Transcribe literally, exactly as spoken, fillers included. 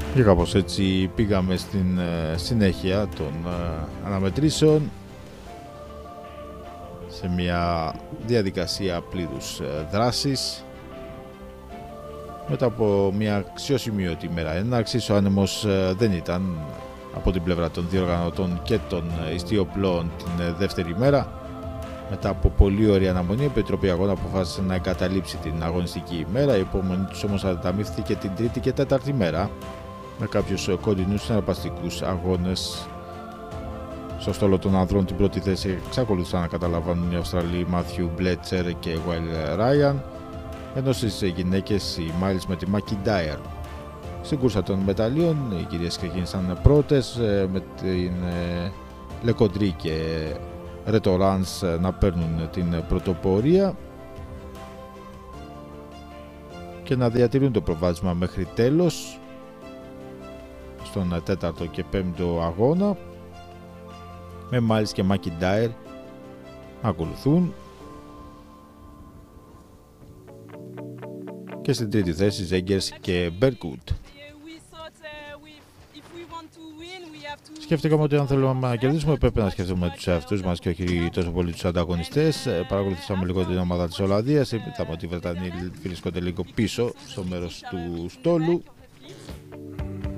Και κάπως έτσι πήγαμε στην ε, συνέχεια των ε, αναμετρήσεων σε μια διαδικασία πλήρους ε, δράσης. Μετά από μια αξιοσημείωτη ημέρα έναρξης, ο άνεμος ε, δεν ήταν από την πλευρά των διοργανωτών και των ιστιοπλώων την ε, δεύτερη μέρα. Μετά από πολύ ωραία αναμονή, η Επιτροπή Αγώνα αποφάσισε να εγκαταλείψει την αγωνιστική ημέρα. Η επόμενη τους όμως ανταμείφθηκε την τρίτη και τέταρτη μέρα, με κάποιους κοντινούς συναρπαστικούς αγώνες. Στο στόλο των ανδρών την πρώτη θέση εξακολουθούσαν να καταλαμβάνουν οι Αυστραλοί Μάθιου Μπλέτσερ και Γουάιλ Ράιαν, ενώ στις γυναίκες οι Μάιλς με τη Μακιντάιρ. Στην κούρσα των μεταλλίων οι κυρίες ξεκίνησαν πρώτες, με την Λεκοντρή και Ρετοράνς να παίρνουν την πρωτοπορία και να διατηρούν το προβάδισμα μέχρι τέλος στον τέταρτο και πέμπτο αγώνα, με Μάιλς και Μακιντάιρ να ακολουθούν, και στην τρίτη θέση Ζέγκερς και Μπέρκουτ. Σκέφτηκαμε ότι αν θέλουμε να κερδίσουμε πρέπει να σκεφτούμε τους εαυτούς μας και όχι τόσο πολύ τους ανταγωνιστές. Παρακολουθήσαμε λίγο την ομάδα της Ολλανδίας, είδαμε ότι οι Βρετανοί βρίσκονται λίγο πίσω στο μέρος του στόλου.